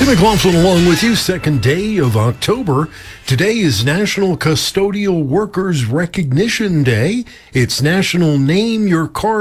Tim McLaughlin along with you, second day of October. Today is National Custodial Workers Recognition Day. It's National Name Your Car